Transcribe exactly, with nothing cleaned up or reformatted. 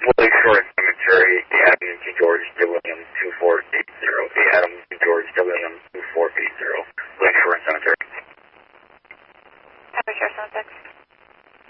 Lakeshore Cemetery, the Avenue to George William two four eight zero. The Avenue to George William two four eight zero. Lakeshore Cemetery. Lakeshore Cemetery.